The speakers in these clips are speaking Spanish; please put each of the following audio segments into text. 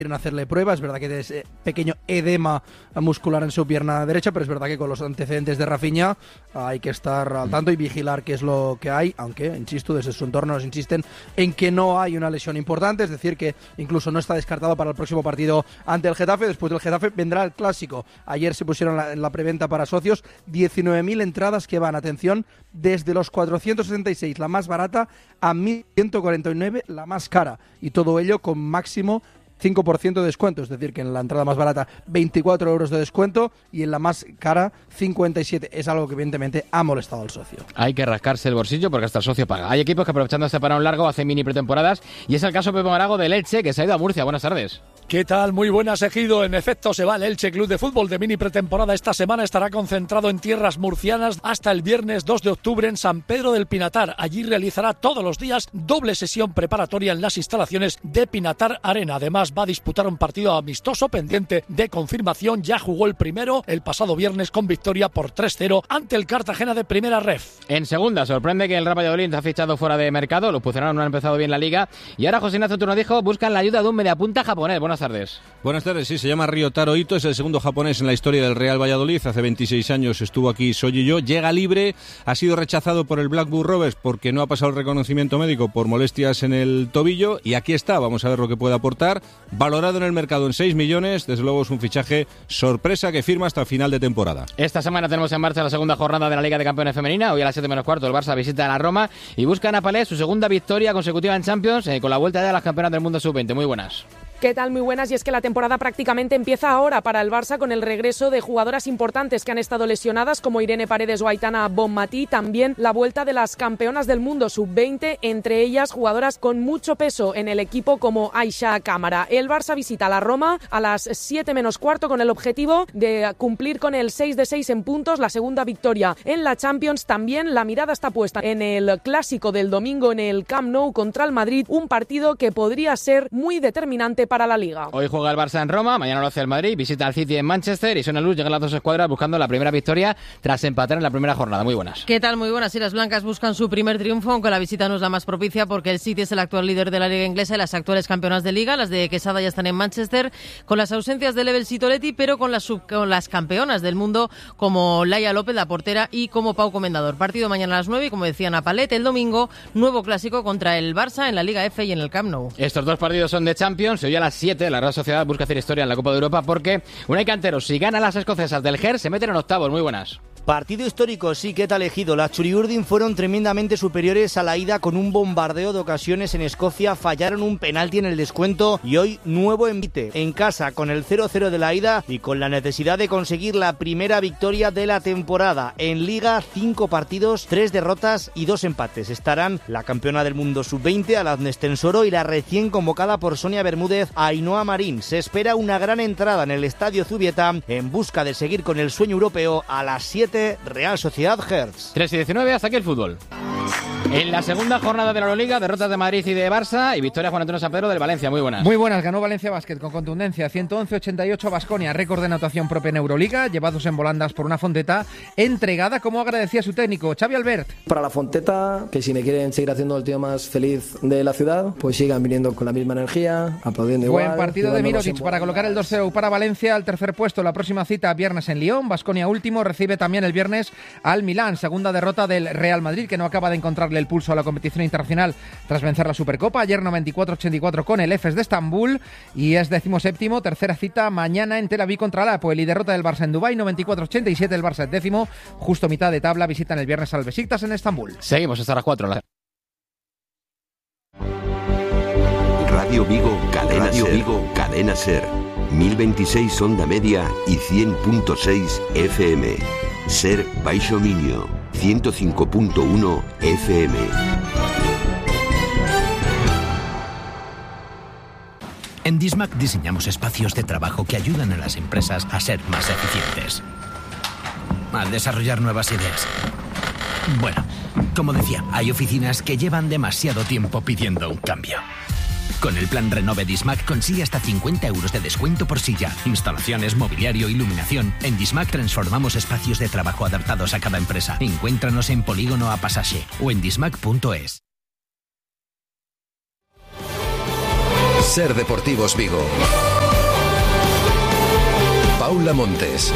quieren hacerle pruebas. Es verdad que tiene pequeño edema muscular en su pierna derecha, pero es verdad que con los antecedentes de Rafinha hay que estar al tanto y vigilar qué es lo que hay, aunque, insisto, desde su entorno nos insisten en que no hay una lesión importante, es decir, que incluso no está descartado para el próximo partido ante el Getafe. Después del Getafe vendrá el Clásico. Ayer se pusieron en la preventa para socios 19.000 entradas que van, atención, desde los 476, la más barata, a 1.149, la más cara, y todo ello con máximo 5% de descuento, es decir, que en la entrada más barata 24 euros de descuento y en la más cara 57. Es algo que evidentemente ha molestado al socio. Hay que rascarse el bolsillo porque hasta el socio paga. Hay equipos que aprovechando este parón largo hacen mini pretemporadas y es el caso Pepe Marago del Elche, que se ha ido a Murcia. Buenas tardes. ¿Qué tal? Muy buenas, Ejido. En efecto, se va el Elche Club de Fútbol de mini pretemporada. Esta semana estará concentrado en tierras murcianas hasta el viernes 2 de octubre en San Pedro del Pinatar. Allí realizará todos los días doble sesión preparatoria en las instalaciones de Pinatar Arena. Además, va a disputar un partido amistoso pendiente de confirmación. Ya jugó el primero el pasado viernes con victoria por 3-0 ante el Cartagena de Primera Ref. En segunda, sorprende que el Real Valladolid ha fichado fuera de mercado. Los puceranos no han empezado bien la liga. Y ahora José Ignacio Turno buscan la ayuda de un mediapunta japonés. Buenas tardes. Buenas tardes, sí, se llama Ryotaro Ito, es el segundo japonés en la historia del Real Valladolid. Hace 26 años estuvo aquí Soji-yo, llega libre, ha sido rechazado por el Blackburn Rovers porque no ha pasado el reconocimiento médico por molestias en el tobillo, y aquí está, vamos a ver lo que puede aportar. Valorado en el mercado en 6 millones, desde luego es un fichaje sorpresa que firma hasta final de temporada. Esta semana tenemos en marcha la segunda jornada de la Liga de Campeones Femenina. Hoy a las 7 menos cuarto el Barça visita a la Roma y buscan a Palés su segunda victoria consecutiva en Champions, con la vuelta de las campeonas del mundo sub-20. Muy buenas. ¿Qué tal? Muy buenas. Y es que la temporada prácticamente empieza ahora para el Barça con el regreso de jugadoras importantes que han estado lesionadas como Irene Paredes o Aitana Bonmatí. También la vuelta de las campeonas del mundo sub-20, entre ellas jugadoras con mucho peso en el equipo como Aisha Cámara. El Barça visita la Roma a las 7 menos cuarto con el objetivo de cumplir con el 6 de 6 en puntos, la segunda victoria en la Champions. También la mirada está puesta en el clásico del domingo en el Camp Nou contra el Madrid, un partido que podría ser muy determinante para la Liga. Hoy juega el Barça en Roma, mañana lo hace el Madrid, visita al City en Manchester y Sonia Luz llegan las dos escuadras buscando la primera victoria tras empatar en la primera jornada. Muy buenas. ¿Qué tal? Muy buenas. Y las blancas buscan su primer triunfo, aunque la visita no es la más propicia porque el City es el actual líder de la Liga inglesa y las actuales campeonas de Liga. Las de Quesada ya están en Manchester con las ausencias de Lebel Sitoletti, pero con las campeonas del mundo como Laia López, la portera, y como Pau Comendador. Partido mañana a las 9 y, como decía Napalet, el domingo nuevo clásico contra el Barça en la Liga F y en el Camp Nou. Estos dos partidos son de Champions. Hoy a las 7 la Real Sociedad busca hacer historia en la Copa de Europa porque Unai Cantero, si gana las escocesas del Gers, se meten en octavos. Muy buenas. Partido histórico, sí, ¿qué tal, Ejido? Las Churiurdin fueron tremendamente superiores a la ida con un bombardeo de ocasiones en Escocia, fallaron un penalti en el descuento y hoy nuevo envite en casa con el 0-0 de la ida y con la necesidad de conseguir la primera victoria de la temporada. En Liga, 5 partidos, 3 derrotas y 2 empates. Estarán la campeona del mundo sub-20, Aladnes Tensoro, y la recién convocada por Sonia Bermúdez, Ainhoa Marín. Se espera una gran entrada en el Estadio Zubieta en busca de seguir con el sueño europeo. A las 7, Real Sociedad Hertz. 3:19, hasta aquí el fútbol. En la segunda jornada de la Euroliga, derrotas de Madrid y de Barça y victoria Juan Antonio San Pedro del Valencia. Muy buenas. Muy buenas, ganó Valencia Basket con contundencia, 111-88 a Baskonia, récord de anotación propia en Euroliga, llevados en volandas por una Fonteta entregada, como agradecía su técnico, Xavi Albert. Para la Fonteta, que si me quieren seguir haciendo el tío más feliz de la ciudad, pues sigan viniendo con la misma energía, aplaudiendo igual. Buen partido de Mirotic para colocar el 2-0 para Valencia, al tercer puesto. La próxima cita viernes en Lyon, Baskonia último, recibe también el viernes al Milán. Segunda derrota del Real Madrid, que no acaba de encontrarle el pulso a la competición internacional tras vencer la Supercopa. Ayer 94-84 con el Efes de Estambul y es 17º. Tercera cita mañana en Tel Aviv contra el Apoel, y derrota del Barça en Dubái, 94-87. El Barça es 10º, justo mitad de tabla. Visitan el viernes al Besiktas en Estambul. Seguimos hasta las 4. Radio Vigo, Cadena Ser. 1026 onda media y 100.6 FM. Ser Baixo Miño, 105.1 FM. En Dismac diseñamos espacios de trabajo que ayudan a las empresas a ser más eficientes, a desarrollar nuevas ideas. Bueno, como decía, hay oficinas que llevan demasiado tiempo pidiendo un cambio. Con el plan Renove Dismac consigue hasta 50 euros de descuento por silla, instalaciones, mobiliario, iluminación. En Dismac transformamos espacios de trabajo adaptados a cada empresa. Encuéntranos en Polígono A Pasaje o en dismac.es. Ser Deportivos Vigo Paula Montes.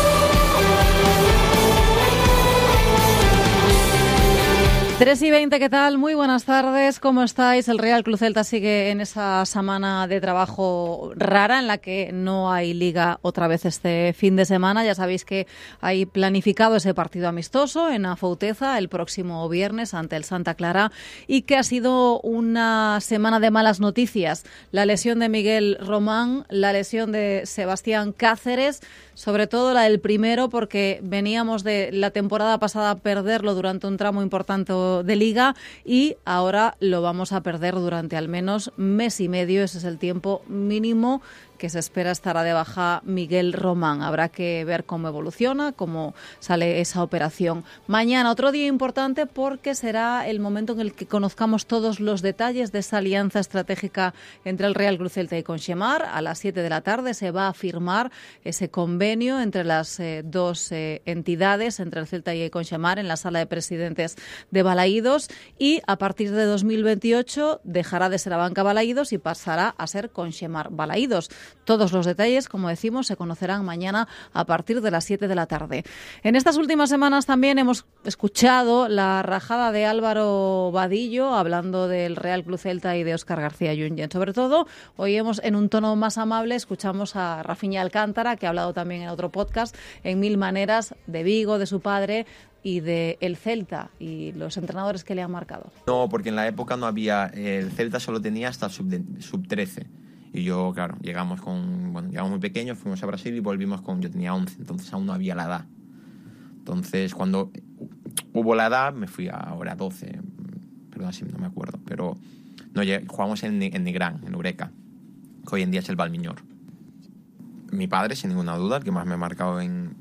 Tres y 20, ¿qué tal? Muy buenas tardes, ¿cómo estáis? El Real Club Celta sigue en esa semana de trabajo rara en la que no hay liga otra vez este fin de semana. Ya sabéis que hay planificado ese partido amistoso en Afouteza el próximo viernes ante el Santa Clara y que ha sido una semana de malas noticias. La lesión de Miguel Román, la lesión de Sebastián Cáceres, sobre todo la del primero porque veníamos de la temporada pasada a perderlo durante un tramo importante de Liga y ahora lo vamos a perder durante al menos mes y medio. Ese es el tiempo mínimo que se espera estará de baja Miguel Román. Habrá que ver cómo evoluciona, cómo sale esa operación. Mañana otro día importante porque será el momento en el que conozcamos todos los detalles de esa alianza estratégica entre el Real Club Celta y Conxemar. A las 7 de la tarde se va a firmar ese convenio entre las dos entidades, entre el Celta y el Conxemar, en la sala de presidentes de Balaídos, y a partir de 2028 dejará de ser Abanca Balaídos y pasará a ser Conxemar Balaídos. Todos los detalles, como decimos, se conocerán mañana a partir de las 7 de la tarde. En estas últimas semanas también hemos escuchado la rajada de Álvaro Vadillo hablando del Real Club Celta y de Óscar García Junyent. Sobre todo, hoy en un tono más amable, escuchamos a Rafinha Alcántara, que ha hablado también en otro podcast, en Mil Maneras, de Vigo, de su padre y de el Celta y los entrenadores que le han marcado. No, porque en la época no había, el Celta solo tenía hasta sub 13. Y yo, claro, llegamos muy pequeños, fuimos a Brasil y volvimos yo tenía 11, entonces aún no había la edad. Entonces, cuando hubo la edad, me fui ahora a 12, perdón, si no me acuerdo, pero no, jugamos en Nigrán, en Eureka, que hoy en día es el Valmiñor. Mi padre, sin ninguna duda, el que más me ha marcado en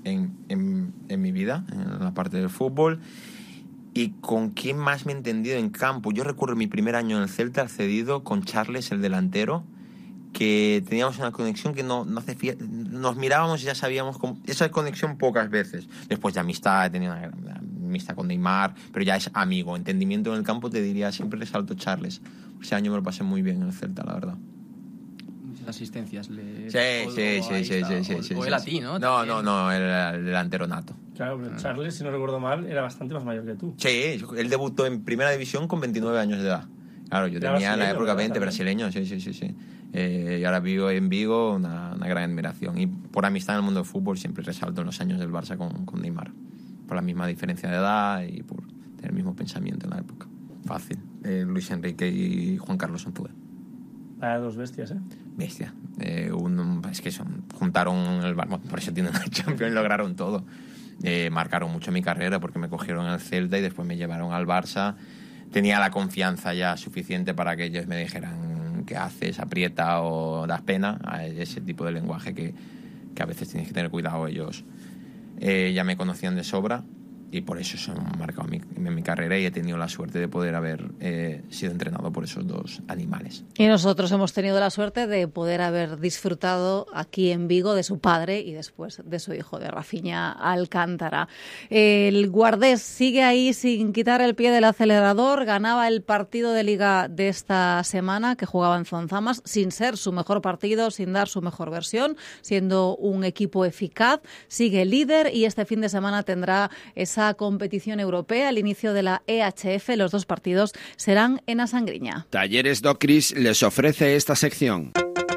mi vida, en la parte del fútbol. ¿Y con quién más me he entendido en campo? Yo recuerdo mi primer año en el Celta, cedido con Charles, el delantero, que teníamos una conexión que nos mirábamos y ya sabíamos esa conexión pocas veces. Después de amistad, he tenido una amistad con Neymar, pero ya es amigo. Entendimiento en el campo, te diría, siempre resalto Charles. Ese año me lo pasé muy bien en el Celta, la verdad. Muchas asistencias. Sí. O él a ti, ¿no? No, el delantero nato. Claro, pero Charles, si no recuerdo mal, era bastante más mayor que tú. Sí, él debutó en Primera División con 29 años de edad. Claro, yo tenía en la época 20, brasileño, sí. Y ahora vivo en Vigo, una gran admiración. Y por amistad en el mundo del fútbol siempre resalto en los años del Barça con Neymar. Por la misma diferencia de edad y por tener el mismo pensamiento en la época. Fácil. Luis Enrique y Juan Carlos Unzué. Dos bestias, ¿eh? Bestia. Es que juntaron el Barça, por eso tienen el Champions y lograron todo. Marcaron mucho mi carrera porque me cogieron al Celta y después me llevaron al Barça. Tenía la confianza ya suficiente para que ellos me dijeran qué haces, aprieta o das pena, a ese tipo de lenguaje que a veces tienes que tener cuidado ellos. Ya me conocían de sobra y por eso se han marcado mi carrera y he tenido la suerte de poder haber sido entrenado por esos dos animales. Y nosotros hemos tenido la suerte de poder haber disfrutado aquí en Vigo de su padre y después de su hijo, de Rafinha Alcántara. El guardés sigue ahí sin quitar el pie del acelerador, ganaba el partido de Liga de esta semana que jugaba en Zonzamas sin ser su mejor partido, sin dar su mejor versión, siendo un equipo eficaz, sigue líder y este fin de semana tendrá esa competición europea al inicio de la EHF. Los dos partidos serán en Asangriña. Talleres Docris les ofrece esta sección.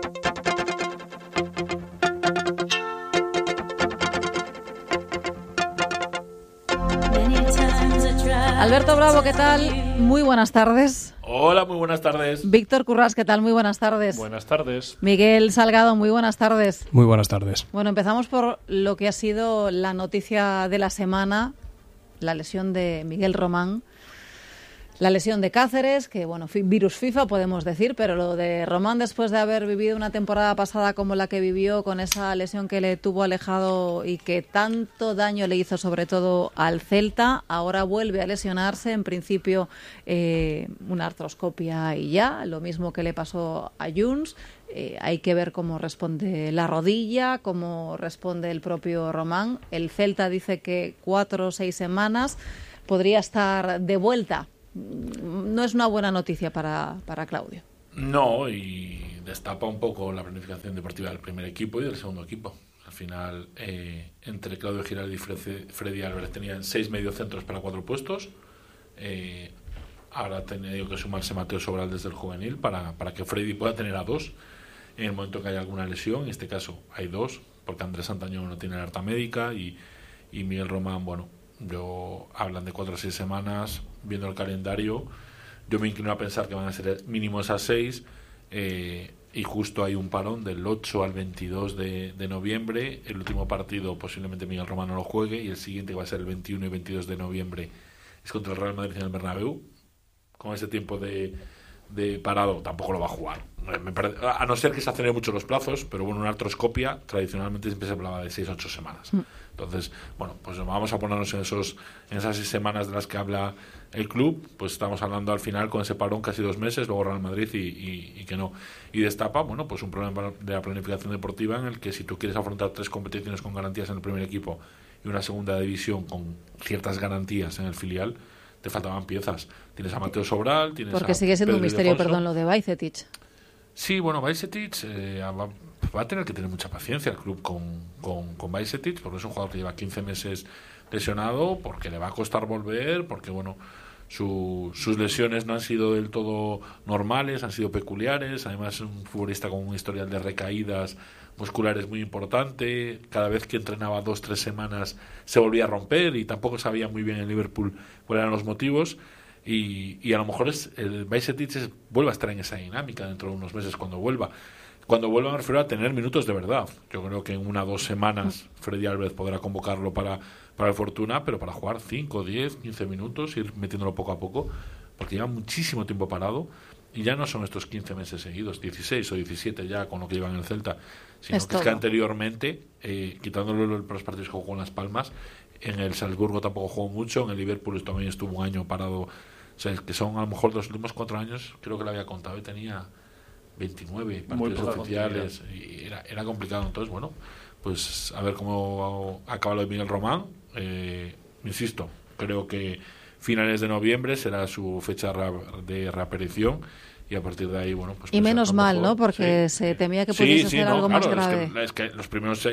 Alberto Bravo, ¿qué tal? Muy buenas tardes. Hola, muy buenas tardes. Víctor Currás, ¿qué tal? Muy buenas tardes. Buenas tardes. Miguel Salgado, muy buenas tardes. Muy buenas tardes. Bueno, empezamos por lo que ha sido la noticia de la semana, la lesión de Miguel Román. La lesión de Cáceres, que bueno, virus FIFA podemos decir, pero lo de Román después de haber vivido una temporada pasada como la que vivió, con esa lesión que le tuvo alejado y que tanto daño le hizo sobre todo al Celta, ahora vuelve a lesionarse, en principio una artroscopia y ya, lo mismo que le pasó a Junts. Hay que ver cómo responde la rodilla, cómo responde el propio Román. El Celta dice que 4 o 6 semanas podría estar de vuelta. No es una buena noticia para Claudio. No, y destapa un poco la planificación deportiva del primer equipo y del segundo equipo. Al final, entre Claudio Giraldo y Freddy Álvarez tenían 6 mediocentros para 4 puestos. Ahora ha tenido que sumarse Mateo Sobral desde el juvenil para que Freddy pueda tener a 2 en el momento que haya alguna lesión. En este caso hay 2, porque Andrés Santañón no tiene alerta médica y Miguel Román, bueno, hablan de 4 a 6 semanas. Viendo el calendario, yo me inclino a pensar que van a ser mínimo esas 6, y justo hay un parón del 8 al 22 de noviembre. El último partido posiblemente Miguel Román no lo juegue, y el siguiente va a ser el 21 y 22 de noviembre, es contra el Real Madrid en el Bernabéu. Con ese tiempo de parado tampoco lo va a jugar, a no ser que se aceleren mucho los plazos, pero bueno, una artroscopia tradicionalmente siempre se hablaba de 6-8 semanas. Entonces, bueno, pues vamos a ponernos en esas 6 semanas de las que habla el club. Pues estamos hablando al final, con ese parón casi 2 meses, luego Real Madrid y que no. Y destapa, bueno, pues un problema de la planificación deportiva, en el que si tú quieres afrontar 3 competiciones con garantías en el primer equipo y una segunda división con ciertas garantías en el filial, te faltaban piezas. Tienes a Mateo Sobral, tienes porque sigue siendo un misterio, lo de Bajcetic. Sí, bueno, Bajcetic va a tener que tener mucha paciencia el club con Bajcetic, porque es un jugador que lleva 15 meses lesionado, porque le va a costar volver, porque bueno, sus lesiones no han sido del todo normales, han sido peculiares. Además es un futbolista con un historial de recaídas musculares muy importante. Cada vez que entrenaba 2-3 semanas se volvía a romper, y tampoco sabía muy bien en Liverpool cuáles eran los motivos. Y a lo mejor el Bajcetic vuelve a estar en esa dinámica dentro de unos meses cuando vuelva. Cuando vuelva me refiero a tener minutos de verdad. Yo creo que en 1 o 2 semanas Freddy Álvarez podrá convocarlo para el Fortuna, pero para jugar 5, 10, 15 minutos, ir metiéndolo poco a poco, porque lleva muchísimo tiempo parado, y ya no son estos 15 meses seguidos, 16 o 17 ya con lo que llevan en el Celta, sino que es que anteriormente, quitándolo los partidos que jugó con Las Palmas, en el Salzburgo tampoco jugó mucho, en el Liverpool también estuvo un año parado. O sea, que son a lo mejor los últimos 4 años, creo que lo había contado, y tenía 29 partidos oficiales, y era complicado. Entonces, bueno, pues a ver cómo acaba lo de Miguel Román. Insisto, creo que finales de noviembre será su fecha de reaparición, y a partir de ahí, bueno, pues... Y menos mal, ¿no? Porque se temía que pudiese ser algo más grave. Es que los primeros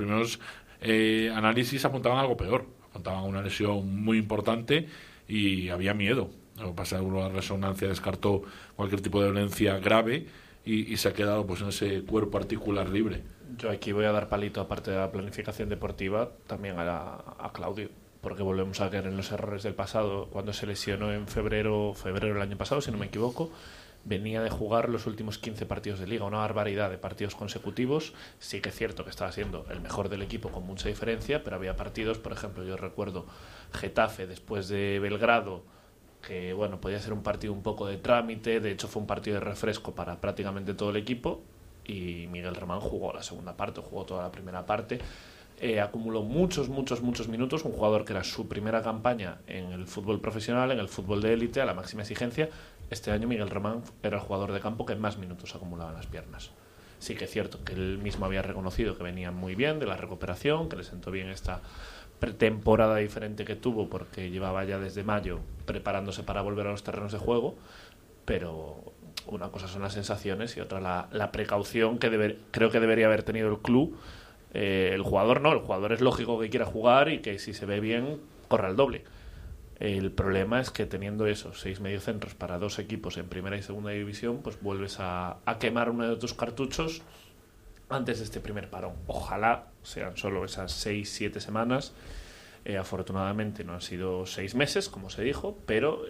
análisis apuntaban a algo peor, apuntaban a una lesión muy importante, y había miedo. Lo que pasa es que la resonancia descartó cualquier tipo de dolencia grave, y se ha quedado pues en ese cuerpo articular libre. Yo aquí voy a dar palito, aparte de la planificación deportiva, también a Claudio, porque volvemos a caer en los errores del pasado. Cuando se lesionó en febrero del año pasado, si no me equivoco, venía de jugar los últimos 15 partidos de Liga, una barbaridad de partidos consecutivos. Sí que es cierto que estaba siendo el mejor del equipo con mucha diferencia, pero había partidos, por ejemplo, yo recuerdo Getafe después de Belgrado, que bueno, podía ser un partido un poco de trámite. De hecho fue un partido de refresco para prácticamente todo el equipo, y Miguel Román jugó la segunda parte, jugó toda la primera parte, acumuló muchos minutos. Un jugador que era su primera campaña en el fútbol profesional, en el fútbol de élite, a la máxima exigencia. Este año Miguel Román era el jugador de campo que más minutos acumulaba en las piernas. Sí que es cierto que él mismo había reconocido que venía muy bien de la recuperación, que le sentó bien esta pretemporada diferente que tuvo, porque llevaba ya desde mayo preparándose para volver a los terrenos de juego. Pero una cosa son las sensaciones y otra la precaución que creo que debería haber tenido el club. El jugador no, el jugador es lógico que quiera jugar y que si se ve bien corra el doble. El problema es que teniendo esos 6 mediocentros para 2 equipos en primera y segunda división, pues vuelves a quemar uno de tus cartuchos antes de este primer parón. Ojalá sean solo esas 6-7 semanas. Afortunadamente no han sido 6 meses, como se dijo, pero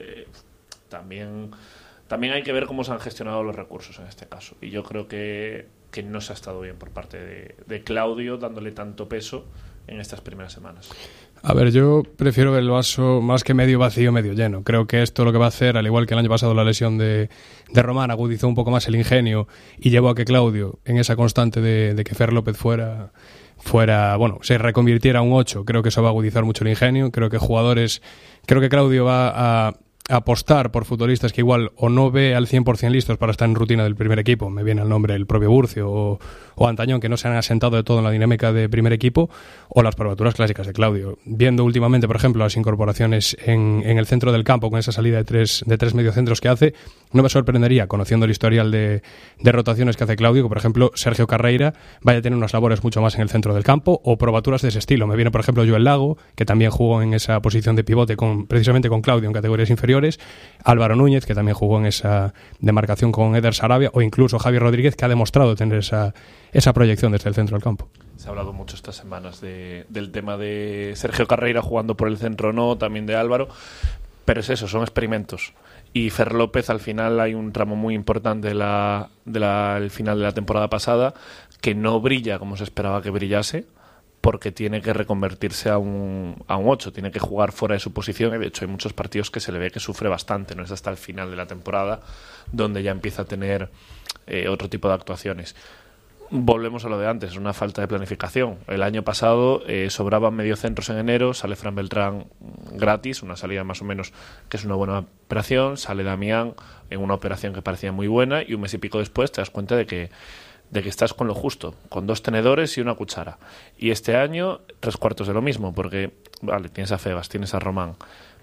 también hay que ver cómo se han gestionado los recursos en este caso. Y yo creo que no se ha estado bien por parte de Claudio, dándole tanto peso en estas primeras semanas. A ver, yo prefiero el vaso más que medio vacío, medio lleno. Creo que esto lo que va a hacer, al igual que el año pasado la lesión de Román agudizó un poco más el ingenio y llevó a que Claudio, en esa constante de que Fer López fuera, bueno, se reconvirtiera a un 8, creo que eso va a agudizar mucho el ingenio. Creo que Claudio va apostar por futbolistas que igual o no ve al 100% listos para estar en rutina del primer equipo, me viene al nombre el propio Burcio o Antañón, que no se han asentado de todo en la dinámica de primer equipo, o las probaturas clásicas de Claudio. Viendo últimamente, por ejemplo, las incorporaciones en el centro del campo con esa salida de tres mediocentros que hace, no me sorprendería, conociendo el historial de rotaciones que hace Claudio, que por ejemplo Sergio Carreira vaya a tener unas labores mucho más en el centro del campo, o probaturas de ese estilo. Me viene por ejemplo Joel Lago, que también jugó en esa posición de pivote precisamente con Claudio en categorías inferiores, Álvaro Núñez, que también jugó en esa demarcación con Eder Sarabia, o incluso Javier Rodríguez, que ha demostrado tener esa proyección desde el centro del campo. Se ha hablado mucho estas semanas del tema de Sergio Carreira jugando por el centro, no, también de Álvaro, pero es eso, son experimentos. Y Fer López, al final hay un tramo muy importante del final de la temporada pasada que no brilla como se esperaba que brillase, porque tiene que reconvertirse a un 8, tiene que jugar fuera de su posición, y de hecho hay muchos partidos que se le ve que sufre bastante, no es hasta el final de la temporada donde ya empieza a tener otro tipo de actuaciones. Volvemos a lo de antes, es una falta de planificación. El año pasado sobraban mediocentros en enero, sale Fran Beltrán gratis, una salida más o menos que es una buena operación, sale Damián en una operación que parecía muy buena, y un mes y pico después te das cuenta de que estás con lo justo, con 2 tenedores y una cuchara. Y este año 3/4 de lo mismo, porque vale, tienes a Febas, tienes a Román.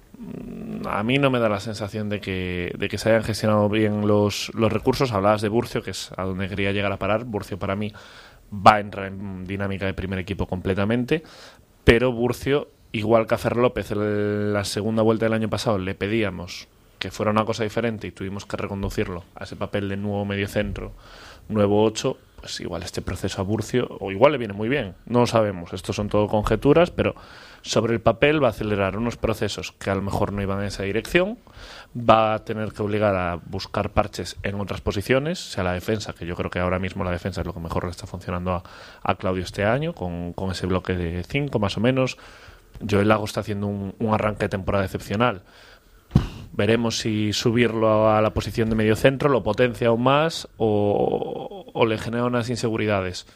A mí no me da la sensación de que se hayan gestionado bien los recursos. Hablabas de Burcio, que es a donde quería llegar a parar. Burcio para mí va a entrar en dinámica de primer equipo completamente, pero Burcio, igual que a Fer López en la segunda vuelta del año pasado, le pedíamos que fuera una cosa diferente y tuvimos que reconducirlo a ese papel de nuevo mediocentro, nuevo 8, pues igual este proceso a Burcio, o igual le viene muy bien, no lo sabemos, estos son todo conjeturas, pero sobre el papel va a acelerar unos procesos que a lo mejor no iban en esa dirección, va a tener que obligar a buscar parches en otras posiciones, sea la defensa, que yo creo que ahora mismo la defensa es lo que mejor le está funcionando a Claudio este año, con ese bloque de 5 más o menos. Joel Lago está haciendo un arranque de temporada excepcional. Veremos si subirlo a la posición de medio centro lo potencia aún más o le genera unas inseguridades.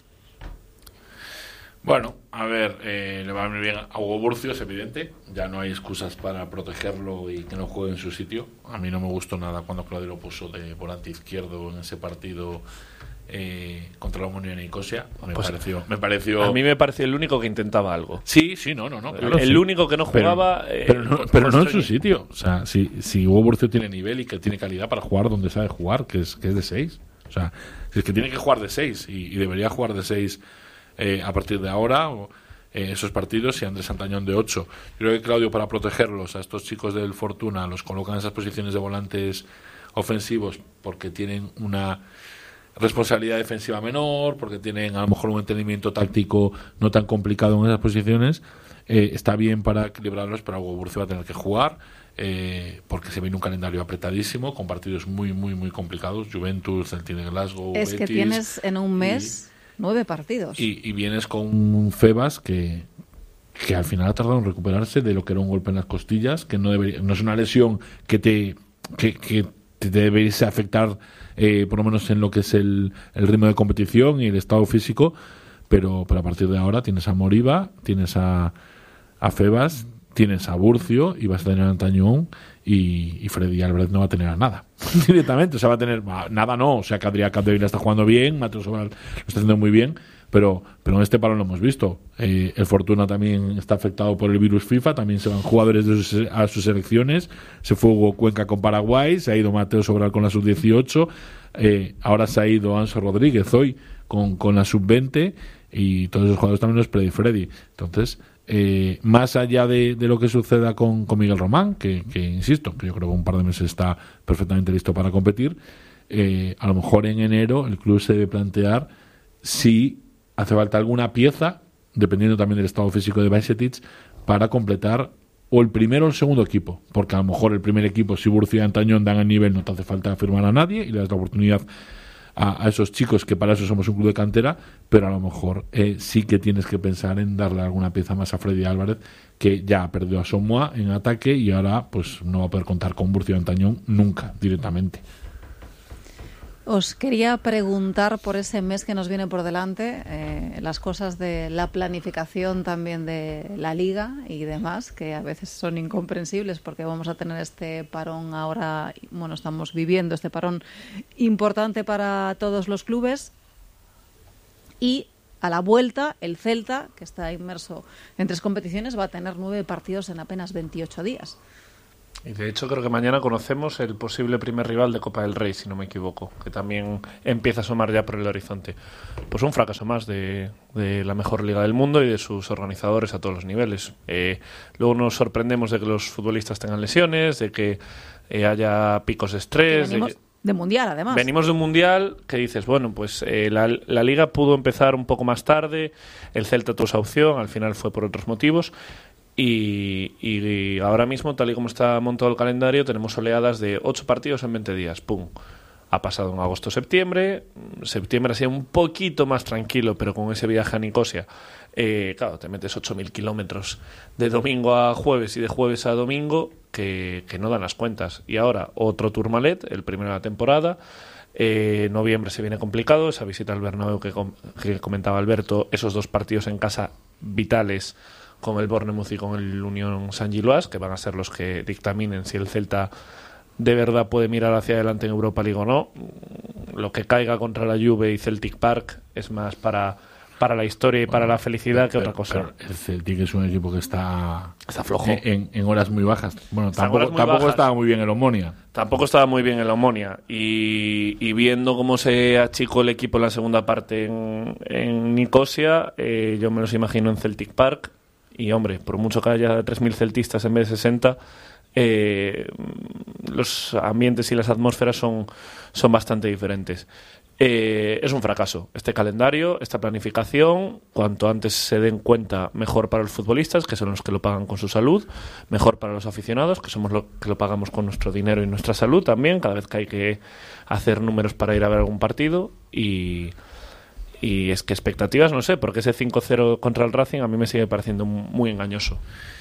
Bueno, a ver, le va a venir bien a Hugo Burcio, es evidente. Ya no hay excusas para protegerlo y que no juegue en su sitio. A mí no me gustó nada cuando Claudio lo puso de volante izquierdo en ese partido contra la Unión de Nicosia. Me pareció. A mí me pareció el único que intentaba algo. Sí, no. Claro, el único que no jugaba. Pero no en su sitio. O sea, si Hugo Burcio tiene nivel y que tiene calidad para jugar donde sabe jugar, que es de 6. O sea, si es que tiene que jugar de 6 y debería jugar de 6 a partir de ahora, esos partidos, y Andrés Antañón de 8. Yo creo que Claudio, para protegerlos a estos chicos del Fortuna, los coloca en esas posiciones de volantes ofensivos porque tienen una responsabilidad defensiva menor, porque tienen a lo mejor un entendimiento táctico no tan complicado en esas posiciones. Está bien para equilibrarlos, pero Hugo Burcio va a tener que jugar porque se viene un calendario apretadísimo con partidos muy, muy, muy complicados. Juventus, Celtic de Glasgow, es que Betis, tienes en un mes 9 partidos. Y vienes con un Febas que al final ha tardado en recuperarse de lo que era un golpe en las costillas, que no es una lesión que te debería afectar por lo menos en lo que es el ritmo de competición y el estado físico, pero a partir de ahora tienes a Moriba, tienes a Febas, tienes a Burcio y vas a tener a Antañón, y Freddy Álvarez no va a tener a nada directamente, o sea, va a tener nada, no, o sea, que Adrián Capdevila está jugando bien, Mateo Sobral lo está haciendo muy bien, pero en este palo lo hemos visto. El Fortuna también está afectado por el virus FIFA, también se van jugadores a sus selecciones, se fue Hugo Cuenca con Paraguay, se ha ido Mateo Sobral con la sub-18, ahora se ha ido Anso Rodríguez hoy con la sub-20, y todos esos jugadores también los Freddy Freddy. Entonces, más allá de lo que suceda con Miguel Román, que insisto, que yo creo que un par de meses está perfectamente listo para competir, a lo mejor en enero el club se debe plantear si hace falta alguna pieza, dependiendo también del estado físico de Bajcetic, para completar o el primero o el segundo equipo, porque a lo mejor el primer equipo, si Burcio y Antañón dan el nivel, no te hace falta firmar a nadie y le das la oportunidad a esos chicos, que para eso somos un club de cantera, pero a lo mejor sí que tienes que pensar en darle alguna pieza más a Freddy Álvarez, que ya ha perdido a Somoa en ataque y ahora pues no va a poder contar con Burcio y Antañón nunca directamente. Os quería preguntar por ese mes que nos viene por delante, las cosas de la planificación también de la Liga y demás, que a veces son incomprensibles porque vamos a tener este parón ahora, bueno, estamos viviendo este parón importante para todos los clubes. Y a la vuelta, el Celta, que está inmerso en 3 competiciones, va a tener 9 partidos en apenas 28 días. Y de hecho creo que mañana conocemos el posible primer rival de Copa del Rey, si no me equivoco, que también empieza a asomar ya por el horizonte. Pues un fracaso más de la mejor liga del mundo y de sus organizadores a todos los niveles. Luego nos sorprendemos de que los futbolistas tengan lesiones, de que haya picos de estrés. De mundial, además. Venimos de un mundial que dices, bueno, pues la liga pudo empezar un poco más tarde, el Celta tuvo esa opción, al final fue por otros motivos. Y ahora mismo, tal y como está montado el calendario, tenemos oleadas de 8 partidos en 20 días. ¡Pum! Ha pasado en agosto-septiembre. Septiembre ha sido un poquito más tranquilo, pero con ese viaje a Nicosia, claro, te metes 8.000 kilómetros de domingo a jueves y de jueves a domingo que no dan las cuentas. Y ahora otro Tourmalet, el primero de la temporada. Noviembre se viene complicado, esa visita al Bernabéu que comentaba Alberto, esos 2 partidos en casa vitales con el Bournemouth y con el Unión Saint-Gilloise, que van a ser los que dictaminen si el Celta de verdad puede mirar hacia adelante en Europa League o no. Lo que caiga contra la Juve y Celtic Park es más para la historia y para la felicidad que otra cosa. Pero el Celtic es un equipo que está flojo. En horas muy bajas. Bueno, tampoco estaba muy bien el Omonia. Tampoco estaba muy bien el Omonia. Y viendo cómo se achicó el equipo en la segunda parte en Nicosia, yo me los imagino en Celtic Park. Y hombre, por mucho que haya 3.000 celtistas en vez de 60, los ambientes y las atmósferas son bastante diferentes. Es un fracaso este calendario, esta planificación. Cuanto antes se den cuenta, mejor para los futbolistas, que son los que lo pagan con su salud, mejor para los aficionados, que somos los que lo pagamos con nuestro dinero y nuestra salud también, cada vez que hay que hacer números para ir a ver algún partido. Y es que expectativas, no sé, porque ese 5-0 contra el Racing a mí me sigue pareciendo muy engañoso.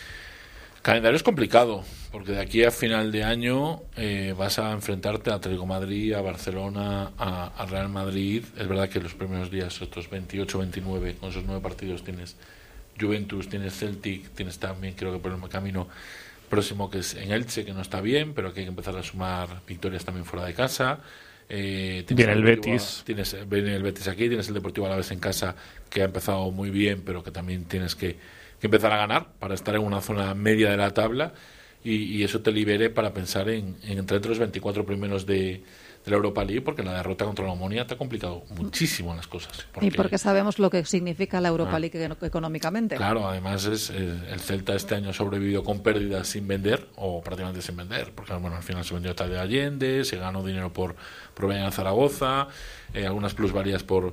El calendario es complicado, porque de aquí a final de año vas a enfrentarte a Atlético de Madrid, a Barcelona, a Real Madrid. Es verdad que los primeros días, estos 28, 29, con esos 9 partidos tienes Juventus, tienes Celtic, tienes también, creo que por el camino próximo, que es en Elche, que no está bien, pero que hay que empezar a sumar victorias también fuera de casa. Viene el Betis. Viene el Betis aquí, tienes el Deportivo Alavés en casa, que ha empezado muy bien, pero que también tienes que empezar a ganar para estar en una zona media de la tabla, y eso te libere para pensar en entre los 24 primeros de la Europa League, porque la derrota contra la Omonia te ha complicado muchísimo las cosas. Y porque sabemos lo que significa la Europa League económicamente. Claro, además el Celta este año ha sobrevivido con pérdidas sin vender, o prácticamente sin vender, porque bueno, al final se vendió Estadio de Allende, se ganó dinero por Brian Zaragoza, algunas plusvalías por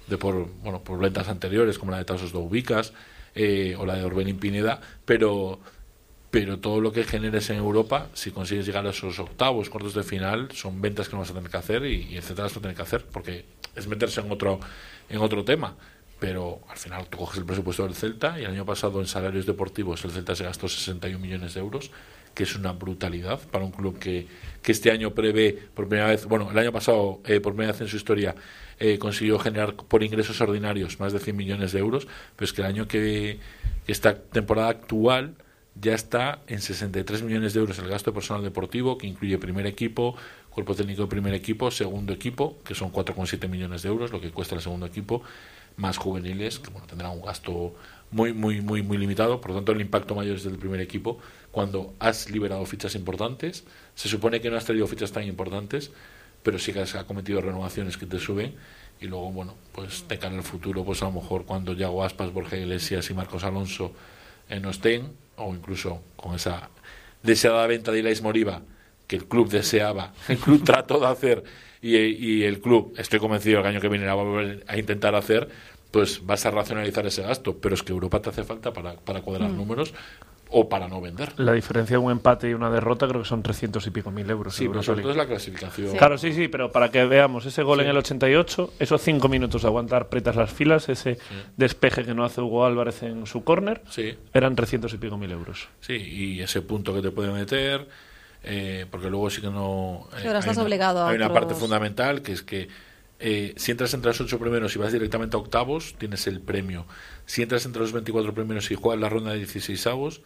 ventas anteriores, como la de Tasos Doubicas, o la de Orbelín Pineda, pero todo lo que generes en Europa, si consigues llegar a esos octavos, cuartos de final, son ventas que no vas a tener que hacer, y el Celta las va a tener que hacer, porque es meterse en otro tema. Pero al final tú coges el presupuesto del Celta, y el año pasado en salarios deportivos el Celta se gastó 61 millones de euros, que es una brutalidad para un club que este año prevé por primera vez, el año pasado por primera vez en su historia consiguió generar por ingresos ordinarios más de 100 millones de euros, pero es que el año que esta temporada actual ya está en 63 millones de euros el gasto de personal deportivo, que incluye primer equipo, cuerpo técnico de primer equipo, segundo equipo, que son 4,7 millones de euros, lo que cuesta el segundo equipo, más juveniles, que tendrán un gasto muy, muy, muy, muy limitado. Por lo tanto, el impacto mayor es del primer equipo. Cuando has liberado fichas importantes, se supone que no has traído fichas tan importantes, pero sí que has cometido renovaciones que te suben, y luego, pues de cara al futuro, pues a lo mejor cuando Yago Aspas, Borja Iglesias y Marcos Alonso no estén, o incluso con esa deseada venta de Ilais Moriba, que el club deseaba, el club trató de hacer, y el club, estoy convencido que el año que viene la va a volver a intentar hacer, pues vas a racionalizar ese gasto. Pero es que Europa te hace falta para cuadrar números, o para no vender. La diferencia de un empate y una derrota creo que son 300 y pico mil euros. Sí, pero sobre todo es la clasificación. Sí. Claro, sí, pero para que veamos, ese gol en el 88, esos 5 minutos de aguantar pretas las filas, ese despeje que no hace Hugo Álvarez en su córner, eran 300 y pico mil euros. Sí, y ese punto que te puede meter, porque luego sí que no... Ahora estás obligado a Hay una otros... parte fundamental, que es que si entras entre los 8 primeros y vas directamente a octavos, tienes el premio. Si entras entre los 24 primeros y juegas la ronda de 16avos,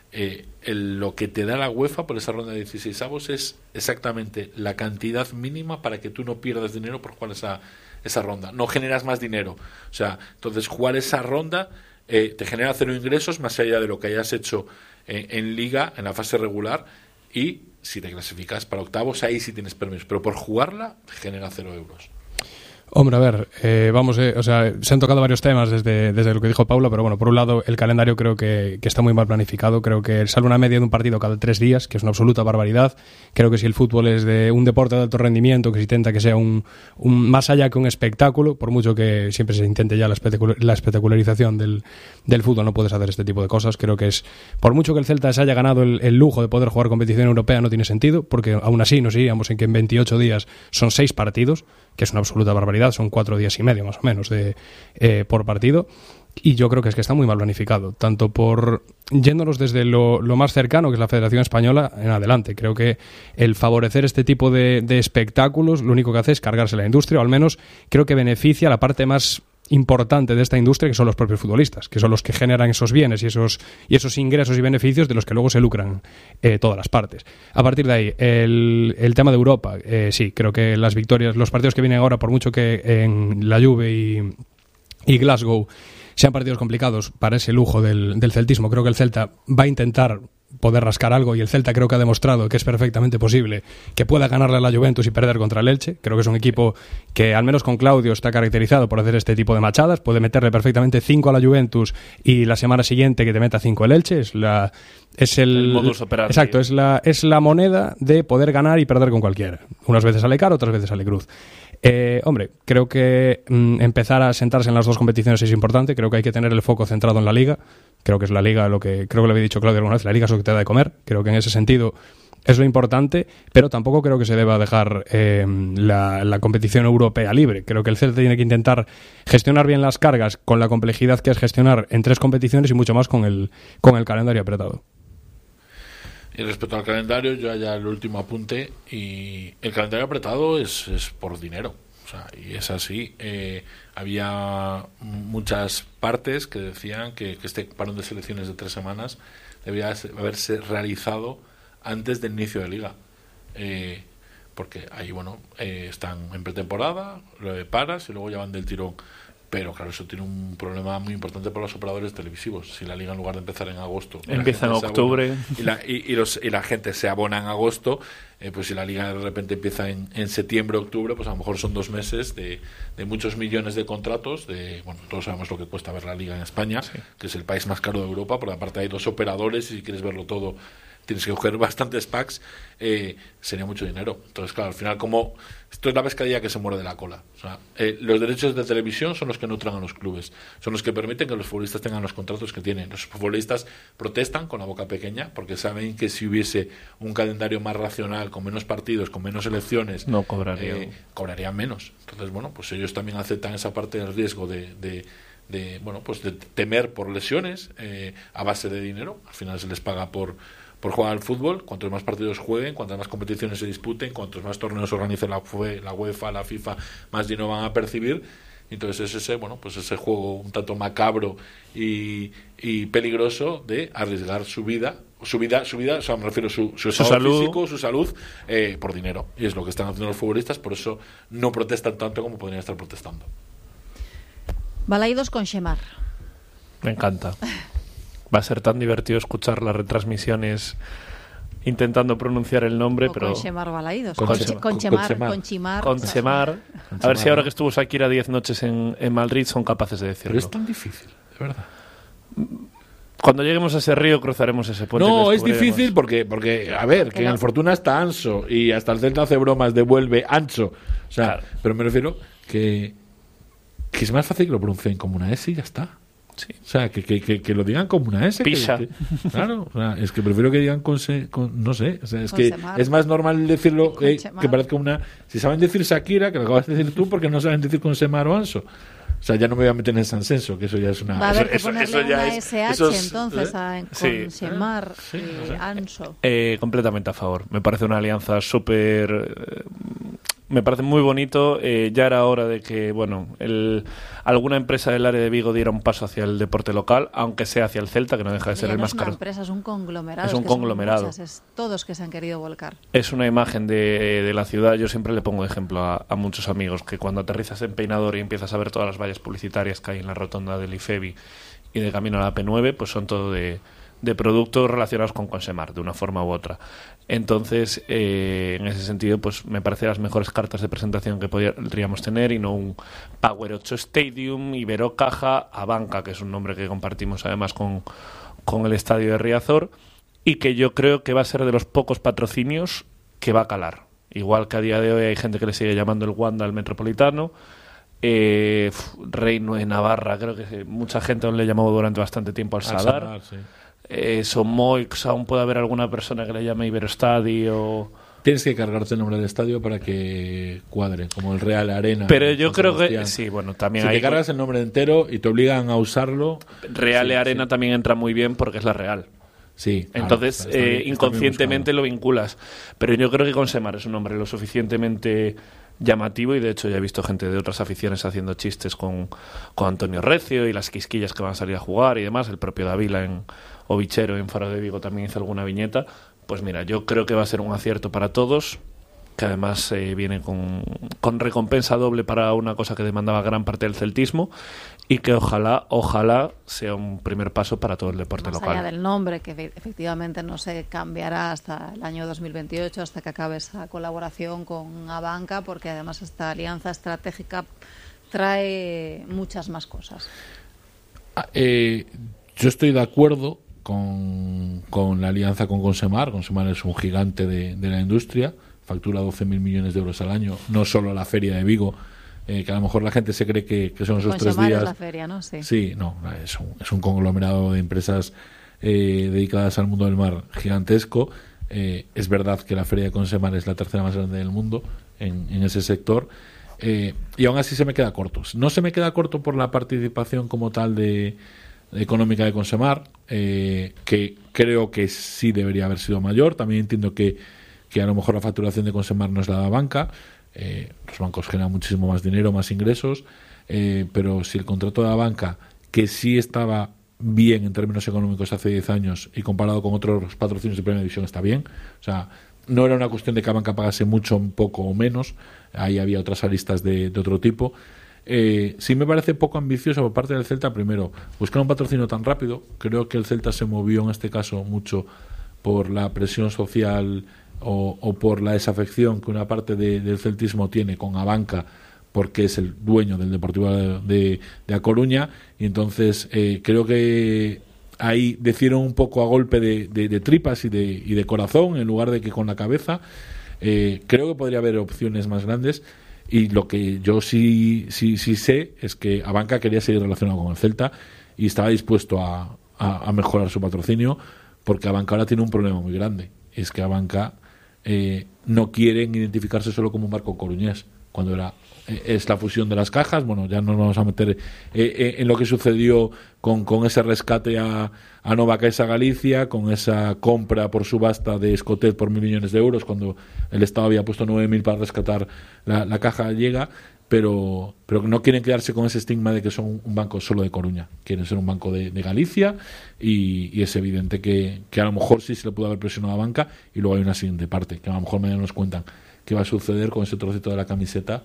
lo que te da la UEFA por esa ronda de 16avos es exactamente la cantidad mínima para que tú no pierdas dinero por jugar esa ronda. No generas más dinero. O sea, entonces jugar esa ronda te genera 0 ingresos más allá de lo que hayas hecho en liga, en la fase regular, y si te clasificas para octavos, ahí sí tienes premios. Pero por jugarla te genera 0 euros. Hombre, a ver, o sea, se han tocado varios temas desde lo que dijo Paula, pero bueno, por un lado el calendario creo que está muy mal planificado. Creo que sale una media de un partido cada 3 días, que es una absoluta barbaridad. Creo que si el fútbol es de un deporte de alto rendimiento, que se intenta que sea un más allá que un espectáculo, por mucho que siempre se intente ya la espectacularización del fútbol, no puedes hacer este tipo de cosas. Creo que por mucho que el Celta se haya ganado el lujo de poder jugar competición europea, no tiene sentido, porque aún así nos iríamos en que en 28 días son 6 partidos, que es una absoluta barbaridad, son 4 días y medio más o menos por partido, y yo creo que está muy mal planificado, tanto por yéndonos desde lo más cercano, que es la Federación Española, en adelante. Creo que el favorecer este tipo de espectáculos lo único que hace es cargarse la industria, o al menos creo que beneficia a la parte más importante de esta industria, que son los propios futbolistas, que son los que generan esos bienes y esos ingresos y beneficios de los que luego se lucran todas las partes. A partir de ahí, el tema de Europa, sí, creo que las victorias, los partidos que vienen ahora, por mucho que en la Juve y Glasgow sean partidos complicados para ese lujo del celtismo, creo que el Celta va a intentar poder rascar algo, y el Celta creo que ha demostrado que es perfectamente posible que pueda ganarle a la Juventus y perder contra el Elche. Creo que es un equipo que, al menos con Claudio, está caracterizado por hacer este tipo de machadas. Puede meterle perfectamente 5 a la Juventus y la semana siguiente que te meta 5 el Elche. Es el modus operandi. Exacto, es la moneda de poder ganar y perder con cualquiera. Unas veces sale caro, otras veces sale cruz. Hombre, creo que empezar a sentarse en las dos competiciones es importante. Creo que hay que tener el foco centrado en la Liga. Creo que es la Liga creo que lo había dicho Claudio alguna vez, la Liga es lo que te da de comer. Creo que en ese sentido es lo importante, pero tampoco creo que se deba dejar la competición europea libre. Creo que el Celta tiene que intentar gestionar bien las cargas con la complejidad que es gestionar en 3 competiciones y mucho más con el calendario apretado. Y respecto al calendario, yo ya el último apunte, y el calendario apretado es por dinero. O sea, y es así. Había muchas partes que decían que este parón de selecciones de 3 semanas debía haberse realizado antes del inicio de Liga. Porque ahí, están en pretemporada, lo paras y luego ya van del tirón. Pero claro, eso tiene un problema muy importante para los operadores televisivos. Si la Liga, en lugar de empezar en agosto, empieza en octubre y la gente se abona en agosto, pues si la Liga de repente empieza en septiembre, octubre, pues a lo mejor son 2 meses de muchos millones de contratos. Todos sabemos lo que cuesta ver la Liga en España, sí, que es el país más caro de Europa, porque aparte hay 2 operadores, y si quieres verlo todo tienes que coger bastantes packs, sería mucho dinero. Entonces, claro, al final, esto es la pescadilla que se muerde la cola. O sea, los derechos de televisión son los que nutran a los clubes, son los que permiten que los futbolistas tengan los contratos que tienen. Los futbolistas protestan con la boca pequeña porque saben que si hubiese un calendario más racional, con menos partidos, con menos elecciones, no cobrarían. Cobrarían menos. Entonces, pues ellos también aceptan esa parte del riesgo de temer por lesiones a base de dinero. Al final se les paga por jugar al fútbol. Cuantos más partidos jueguen, cuantas más competiciones se disputen, cuantos más torneos organice la UEFA, la FIFA, más dinero van a percibir. Entonces es ese juego un tanto macabro y peligroso de arriesgar su vida, o sea, me refiero su salud físico, su salud, por dinero. Y es lo que están haciendo los futbolistas, por eso no protestan tanto como podrían estar protestando. Balaidos con Xemar. Me encanta. Va a ser tan divertido escuchar las retransmisiones intentando pronunciar el nombre, pero con Xemar Balaidos. Con Xemar. A ver si ahora que estuvo Shakira 10 noches en Madrid son capaces de decirlo. Pero es tan difícil, de verdad. Cuando lleguemos a ese río cruzaremos ese puente. No, es difícil porque a ver, que en el Fortuna está Anso y hasta el Celta hace bromas, devuelve Ancho. O sea, claro. Pero me refiero que es más fácil que lo pronuncien como una S y ya está. Sí. O sea, que lo digan como una S. Pisa. Claro, o sea, es que prefiero que digan no sé, o sea, es que es más normal decirlo que parezca una... Si saben decir Shakira, que lo acabas de decir tú, porque no saben decir con Semar o Anso. O sea, ya no me voy a meter en San Senso, que eso ya es una... Va a haber que ponerle eso ya una es, SH entonces con Semar y Anso. Completamente a favor. Me parece una alianza súper... me parece muy bonito. Ya era hora de que, bueno, alguna empresa del área de Vigo diera un paso hacia el deporte local, aunque sea hacia el Celta, que no deja de ser el más caro. Es una empresa, es un conglomerado. Es un conglomerado. Es todos que se han querido volcar. Es una imagen de la ciudad. Yo siempre le pongo ejemplo a muchos amigos que cuando aterrizas en Peinador y empiezas a ver todas las vallas publicitarias que hay en la rotonda del IFEBI y de camino a la P9, pues son todo de productos relacionados con Consemar, de una forma u otra. Entonces, en ese sentido, pues me parece las mejores cartas de presentación que podríamos tener, y no un Power 8 Stadium, Iberocaja, Abanca, que es un nombre que compartimos además con el estadio de Riazor, y que yo creo que va a ser de los pocos patrocinios que va a calar. Igual que a día de hoy hay gente que le sigue llamando el Wanda al Metropolitano, Reino de Navarra, creo que mucha gente aún le llamó durante bastante tiempo al Sadar. Sí. Somoix, aún puede haber alguna persona que le llame Iberoestadio. Tienes que cargarte el nombre del estadio para que cuadre, como el Real Arena. Pero yo creo que sí, bueno, también si te cargas el nombre entero y te obligan a usarlo. Real Arena también entra muy bien porque es la Real. Sí. Entonces, claro, está inconscientemente lo vinculas. Pero yo creo que Consemar es un nombre lo suficientemente llamativo, y de hecho ya he visto gente de otras aficiones haciendo chistes con Antonio Recio y las quisquillas que van a salir a jugar y demás. El propio Davila en Ovichero, en Faro de Vigo, también hizo alguna viñeta. Pues mira, yo creo que va a ser un acierto para todos, que además viene con recompensa doble para una cosa que demandaba gran parte del celtismo, y que ojalá sea un primer paso para todo el deporte local. Más allá del nombre, que efectivamente no se cambiará hasta el año 2028, hasta que acabe esa colaboración con Abanca, porque además esta alianza estratégica trae muchas más cosas. Yo estoy de acuerdo con la alianza con Consemar. Consemar es un gigante de la industria, factura 12.000 millones de euros al año, no solo la feria de Vigo, que a lo mejor la gente se cree que son esos Consemar 3 días. Es la feria, ¿no? Sí, no, es un conglomerado de empresas dedicadas al mundo del mar gigantesco. Es verdad que la feria de Consemar es la tercera más grande del mundo en ese sector, y aún así se me queda corto. No se me queda corto por la participación como tal económica de Consemar, que creo que sí debería haber sido mayor. También entiendo que a lo mejor la facturación de Consemar no es la de la banca. Los bancos generan muchísimo más dinero, más ingresos, pero si el contrato de la banca, que sí estaba bien en términos económicos hace 10 años y comparado con otros patrocinios de Primera División está bien, o sea, no era una cuestión de que la banca pagase mucho, un poco o menos, ahí había otras aristas de otro tipo. Sí me parece poco ambicioso por parte del Celta, primero, buscar un patrocinio tan rápido. Creo que el Celta se movió en este caso mucho por la presión social o por la desafección que una parte del celtismo tiene con Abanca, porque es el dueño del Deportivo de A Coruña, y entonces creo que ahí decidieron un poco a golpe de tripas y de corazón en lugar de que con la cabeza. Creo que podría haber opciones más grandes, y lo que yo sí sé es que Abanca quería seguir relacionado con el Celta y estaba dispuesto a mejorar su patrocinio, porque Abanca ahora tiene un problema muy grande, y es que Abanca no quieren identificarse solo como un barco coruñés, cuando es la fusión de las cajas. Bueno, ya no nos vamos a meter en lo que sucedió con ese rescate a Nova Caixa Galicia, con esa compra por subasta de Escotet por 1.000 millones de euros, cuando el Estado había puesto 9.000 para rescatar la caja gallega, pero no quieren quedarse con ese estigma de que son un banco solo de Coruña, quieren ser un banco de Galicia, y es evidente que a lo mejor sí se le pudo haber presionado a la banca. Y luego hay una siguiente parte, que a lo mejor mañana nos cuentan qué va a suceder con ese trocito de la camiseta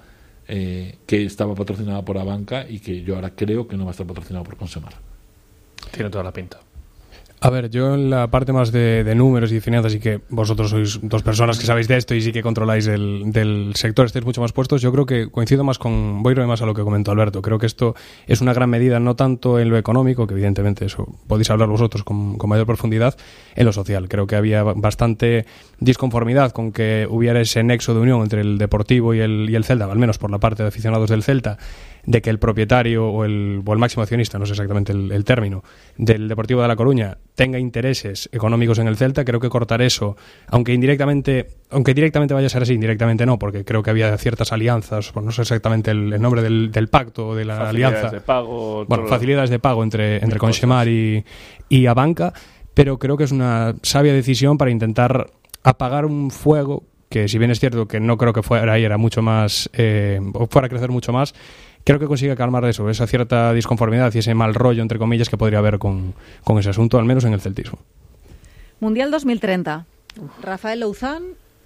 que estaba patrocinada por la banca y que yo ahora creo que no va a estar patrocinado por Consemar. Tiene toda la pinta. A ver, yo en la parte más de números y de finanzas, y que vosotros sois dos personas que sabéis de esto y sí que controláis del sector, estáis mucho más puestos, yo creo que coincido más voy más a lo que comentó Alberto. Creo que esto es una gran medida, no tanto en lo económico, que evidentemente eso podéis hablar vosotros con mayor profundidad, en lo social. Creo que había bastante disconformidad con que hubiera ese nexo de unión entre el Deportivo y el Celta, al menos por la parte de aficionados del Celta, de que el propietario o el máximo accionista, no sé exactamente el término, del Deportivo de La Coruña tenga intereses económicos en el Celta. Creo que cortar eso, aunque directamente vaya a ser así, indirectamente no, porque creo que había ciertas alianzas, pues no sé exactamente el nombre del pacto o de la alianza. De pago, facilidades de pago entre Conxemar y Abanca, pero creo que es una sabia decisión para intentar apagar un fuego que, si bien es cierto que no creo que fuera mucho más, o fuera a crecer mucho más, creo que consigue calmar eso, esa cierta disconformidad y ese mal rollo, entre comillas, que podría haber con ese asunto, al menos en el celtismo. Mundial 2030. Rafael Louzán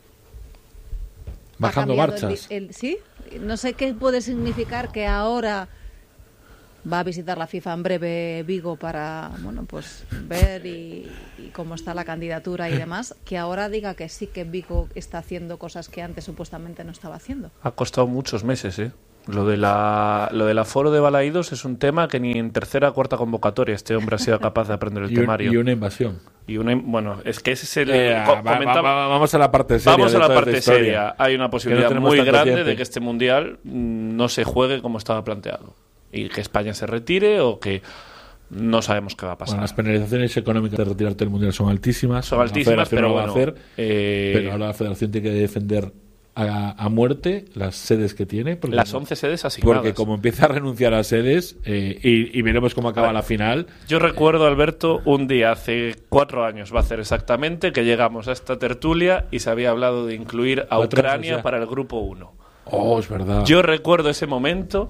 bajando marchas. Sí, no sé qué puede significar que ahora va a visitar la FIFA en breve Vigo para ver y cómo está la candidatura y demás, que ahora diga que sí, que Vigo está haciendo cosas que antes supuestamente no estaba haciendo. Ha costado muchos meses, ¿eh? Lo del aforo de Balaídos es un tema que ni en tercera o cuarta convocatoria este hombre ha sido capaz de aprender el temario. Y una invasión. Es que ese es el... Vamos a la parte seria. Vamos a la parte seria. Hay una posibilidad muy grande de que este Mundial no se juegue como estaba planteado. Y que España se retire o que no sabemos qué va a pasar. Bueno, las penalizaciones económicas de retirarte del Mundial son altísimas. Pero bueno, pero ahora la Federación tiene que defender a muerte las sedes que tiene. Las 11 sedes asignadas. Porque como empieza a renunciar a sedes y veremos cómo acaba la final. Yo recuerdo, Alberto, un día hace 4 años, va a ser exactamente, que llegamos a esta tertulia y se había hablado de incluir a Ucrania para el grupo 1. Oh, es verdad. Yo recuerdo ese momento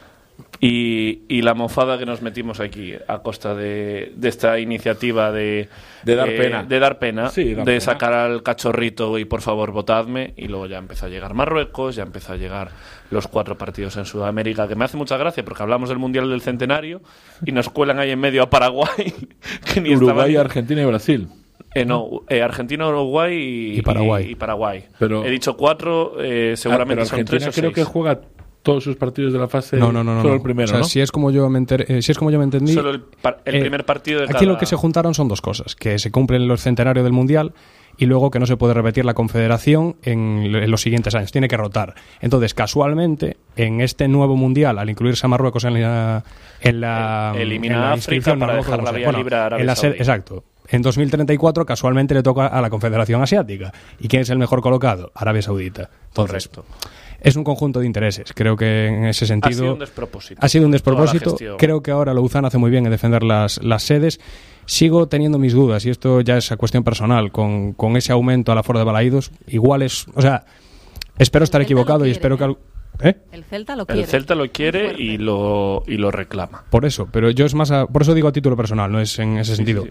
y la mofada que nos metimos aquí a costa de esta iniciativa de dar pena, de sacar al cachorrito y por favor votadme, y luego ya empezó a llegar Marruecos, ya empezó a llegar los 4 partidos en Sudamérica, que me hace mucha gracia porque hablamos del Mundial del Centenario y nos cuelan ahí en medio a Paraguay que ni Uruguay, Argentina y Brasil. Argentina, Uruguay y Paraguay. Pero, he dicho 4, seguramente son 3 o 6. Creo que juega todos sus partidos de la fase. No. Solo el primero, o sea, ¿no? si es como yo me entendí. Solo el primer partido de aquí lo que se juntaron son 2 cosas: que se cumplen los centenarios del Mundial y luego que no se puede repetir la Confederación en los siguientes años. Tiene que rotar. Entonces, casualmente, en este nuevo Mundial, al incluirse a Marruecos elimina a África para dejar la vía libre a Arabia Saudí. Exacto. En 2034, casualmente, le toca a la Confederación Asiática. ¿Y quién es el mejor colocado? Arabia Saudita. Entonces, correcto. Es un conjunto de intereses. Creo que en ese sentido ha sido un despropósito. Creo que ahora Louzán hace muy bien en defender las sedes. Sigo teniendo mis dudas, y esto ya es a cuestión personal, con ese aumento al aforo de Balaídos. Igual es... O sea, espero estar equivocado y espero que... El Celta lo quiere. El Celta lo quiere y lo reclama. Por eso, pero yo es más... por eso digo a título personal, no es en ese sentido. Sí.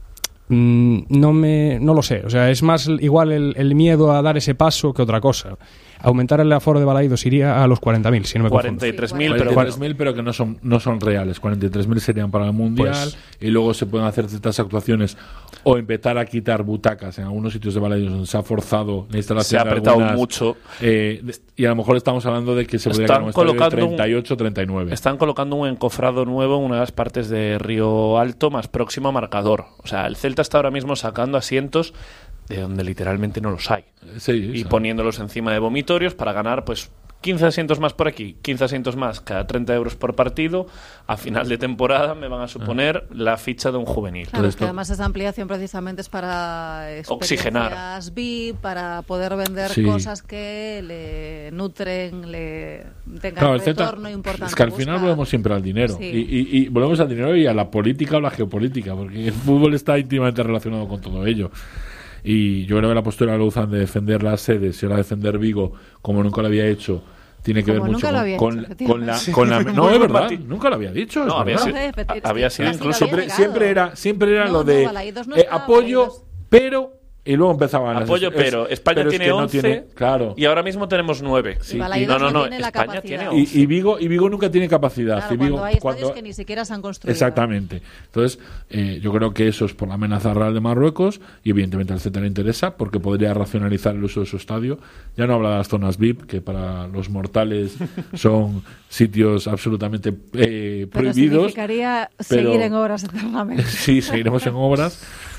No lo sé, o sea, es más igual el miedo a dar ese paso que otra cosa. Aumentar el aforo de Balaídos iría a los 40.000, si no me confundo. 43.000, pero que no son reales. 43.000 serían para el Mundial, y luego se pueden hacer ciertas actuaciones o empezar a quitar butacas en algunos sitios de Balaídos donde se ha forzado la instalación. Se ha apretado mucho. Y a lo mejor estamos hablando de que se podría colocar 38, 39. Están colocando un encofrado nuevo en una de las partes de Río Alto más próximo a Marcador. O sea, el Celta está ahora mismo sacando asientos de donde literalmente no los hay. Y poniéndolos encima de vomitorios para ganar pues 15 asientos más por aquí, 15 asientos más cada 30 euros por partido. A final de temporada me van a suponer la ficha de un juvenil. Claro, que además esa ampliación precisamente es para oxigenar, VIP, para poder vender cosas que le nutren, le tengan retorno importante. Es que al final volvemos siempre al dinero. Y volvemos al dinero y a la política o la geopolítica, porque el fútbol está íntimamente relacionado con todo ello. Y yo creo que la postura de Louzán de defender las sedes y ahora defender Vigo como nunca lo había hecho tiene que ver mucho con la no, es verdad, nunca lo había dicho. No, había sido incluso siempre era lo de apoyo, pero... Y luego empezaban apoyo, pero España tiene 11 y ahora mismo tenemos 9. Sí. No, España tiene 11. Y Vigo nunca tiene capacidad. Claro, Vigo, hay estadios que ni siquiera se han construido. Exactamente. Entonces, yo creo que eso es por la amenaza real de Marruecos y evidentemente al Celta le interesa porque podría racionalizar el uso de su estadio. Ya no habla de las zonas VIP, que para los mortales son sitios absolutamente prohibidos. Significaría seguir en obras eternamente. Sí, seguiremos en obras.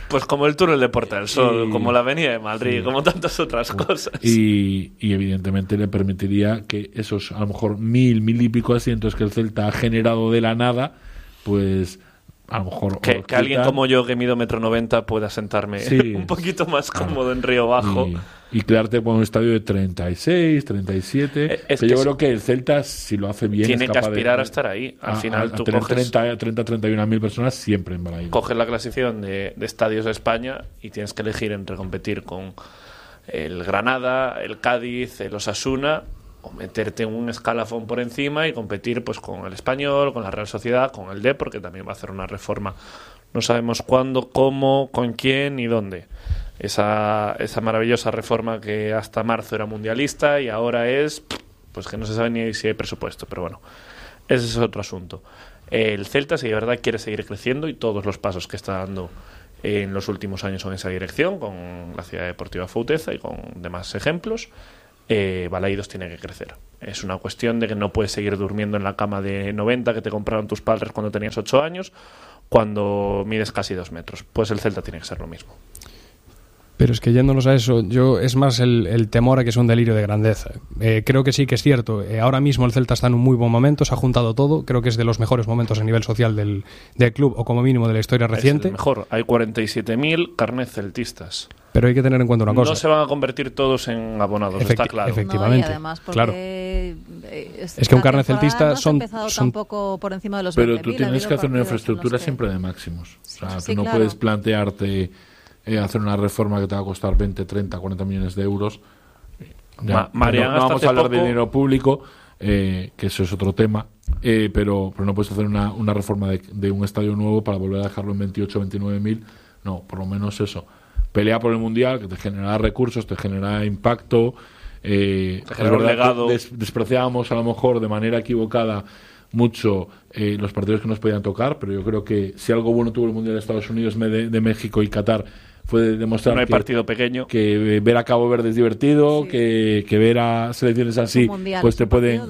Pues como el túnel de Puerta del Sol, como la Avenida de Madrid, como tantas otras cosas. Y evidentemente le permitiría que esos, a lo mejor, 1.000 y pico asientos que el Celta ha generado de la nada, pues a lo mejor... Que alguien como yo, que mido 1,90 m, pueda sentarme un poquito más cómodo en Río Bajo. Y quedarte con un estadio de 36, 37. Es que yo creo que el Celta, si lo hace bien, tiene es que capaz aspirar a estar ahí. Al final tú tener coges 31.000 personas siempre en Balaídos. Coges la clasificación de estadios de España y tienes que elegir entre competir con el Granada, el Cádiz, el Osasuna, o meterte un escalafón por encima y competir pues con el Español, con la Real Sociedad, con el Depor, que también va a hacer una reforma. No sabemos cuándo, cómo, con quién ni dónde. Esa maravillosa reforma que hasta marzo era mundialista y ahora es, pues que no se sabe ni si hay presupuesto, pero bueno, ese es otro asunto. El Celta, si de verdad quiere seguir creciendo, y todos los pasos que está dando en los últimos años son en esa dirección, con la Ciudad Deportiva Fauteza y con demás ejemplos, Balaídos tiene que crecer. Es una cuestión de que no puedes seguir durmiendo en la cama de 90 que te compraron tus padres cuando tenías 8 años, cuando mides casi 2 metros. Pues el Celta tiene que ser lo mismo. Pero es que yéndonos a eso, es más el temor a que es un delirio de grandeza. Creo que sí que es cierto. Ahora mismo el Celta está en un muy buen momento, se ha juntado todo. Creo que es de los mejores momentos a nivel social del club, o como mínimo de la historia reciente. Es el mejor. Hay 47.000 carnets celtistas. Pero hay que tener en cuenta una cosa. No se van a convertir todos en abonados, está claro. Efectivamente. No, y además porque claro. Es que un carnet celtista son tampoco por encima de los 20.000. Pero tú tienes que hacer una infraestructura siempre de máximos. O sea, tú no puedes plantearte hacer una reforma que te va a costar 20, 30, 40 millones de euros. Marian, no vamos a hablar de dinero público, que eso es otro tema, pero no puedes hacer una reforma de un estadio nuevo para volver a dejarlo en 28, 29.000. No, por lo menos eso. Pelea por el Mundial, que te generará recursos, te generará impacto. Te genera un legado. Despreciábamos a lo mejor de manera equivocada mucho los partidos que nos podían tocar, pero yo creo que si algo bueno tuvo el Mundial de Estados Unidos, de México y Qatar, fue demostrar no hay partido pequeño, que ver a Cabo Verde es divertido, que ver a selecciones así mundial, pues te pueden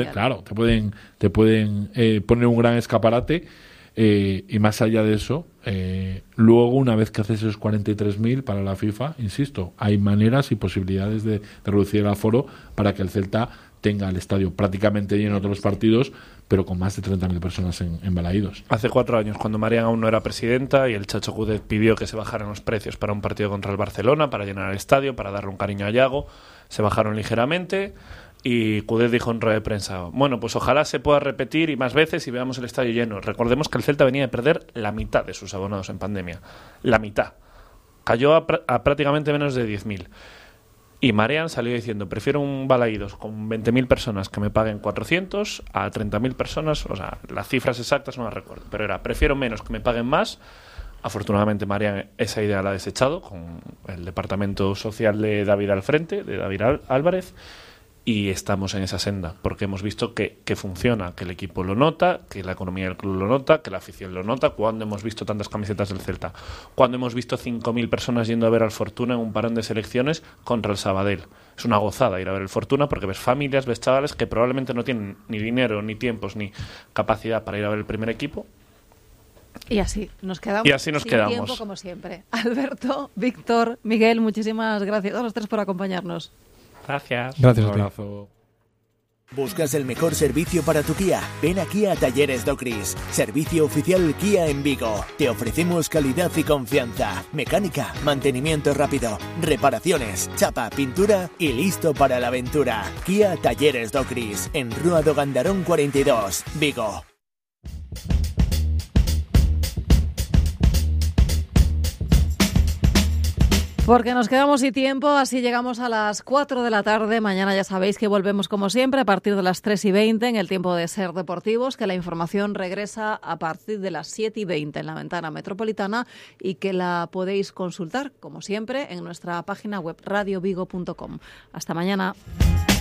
poner un gran escaparate, y más allá de eso, luego una vez que haces esos 43.000 para la FIFA, insisto, hay maneras y posibilidades de reducir el aforo para que el Celta tenga el estadio prácticamente lleno todos los partidos, pero con más de 30.000 personas en Balaídos. Hace 4 años, cuando Marian aún no era presidenta y el Chacho Coudet pidió que se bajaran los precios para un partido contra el Barcelona, para llenar el estadio, para darle un cariño a Yago, se bajaron ligeramente y Coudet dijo en rueda de prensa, bueno, pues ojalá se pueda repetir y más veces y veamos el estadio lleno. Recordemos que el Celta venía de perder la mitad de sus abonados en pandemia. La mitad. Cayó a prácticamente menos de 10.000. Y Marian salió diciendo, prefiero un Balaídos con 20.000 personas que me paguen 400 a 30.000 personas, o sea, las cifras exactas no las recuerdo, pero era, prefiero menos que me paguen más. Afortunadamente Marian esa idea la ha desechado con el departamento social de David al frente, de David Álvarez, y estamos en esa senda, porque hemos visto que funciona, que el equipo lo nota, que la economía del club lo nota, que la afición lo nota. Cuando hemos visto tantas camisetas del Celta, cuando hemos visto 5.000 personas yendo a ver al Fortuna en un parón de selecciones contra el Sabadell. Es una gozada ir a ver el Fortuna, porque ves familias, ves chavales que probablemente no tienen ni dinero, ni tiempos, ni capacidad para ir a ver el primer equipo. Y así nos quedamos. Y así nos quedamos. Tiempo, como siempre. Alberto, Víctor, Miguel, muchísimas gracias a los tres por acompañarnos. Gracias. Gracias Un a ti. abrazo. ¿Buscas el mejor servicio para tu Kia? Ven aquí a Talleres Docris, servicio oficial Kia en Vigo. Te ofrecemos calidad y confianza, mecánica, mantenimiento rápido, reparaciones, chapa, pintura y listo para la aventura. Kia Talleres Docris, en Rúa do Gandarón 42, Vigo. Porque nos quedamos sin tiempo, así llegamos a las 4 de la tarde. Mañana ya sabéis que volvemos como siempre a partir de las 3:20 en el tiempo de Ser Deportivos, que la información regresa a partir de las 7:20 en la ventana metropolitana y que la podéis consultar, como siempre, en nuestra página web radiovigo.com. Hasta mañana.